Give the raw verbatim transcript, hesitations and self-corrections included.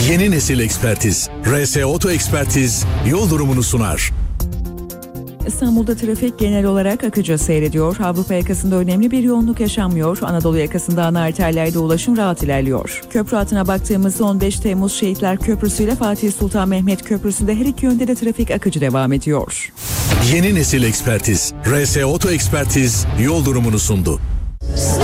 Yeni nesil ekspertiz. R S Oto Ekspertiz yol durumunu sunar. İstanbul'da trafik genel olarak akıcı seyrediyor. Avrupa yakasında önemli bir yoğunluk yaşanmıyor. Anadolu yakasında ana arterlerde ulaşım rahat ilerliyor. Köprü hattına baktığımızda on beş Temmuz Şehitler Köprüsü ile Fatih Sultan Mehmet Köprüsü'nde her iki yönde de trafik akıcı devam ediyor. Yeni nesil ekspertiz. R S Oto Ekspertiz yol durumunu sundu.